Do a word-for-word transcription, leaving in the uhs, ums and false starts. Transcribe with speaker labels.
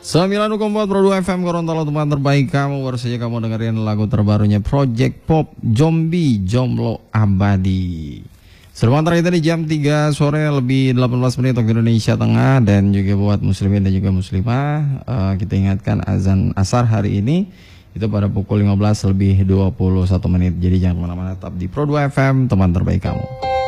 Speaker 1: sembilan koma empat Pro dua F M Gorontalo, tempat terbaik kamu. Baru saja kamu dengerin lagu terbarunya Project Pop, Zombie Jomblo Abadi. Serban terakhir di jam tiga sore lebih delapan belas menit waktu Indonesia Tengah. Dan juga buat muslimin dan juga muslimah, uh, kita ingatkan azan asar hari ini itu pada pukul lima belas lebih dua puluh satu menit. Jadi jangan kemana-mana, tetap di Pro dua F M, teman terbaik kamu.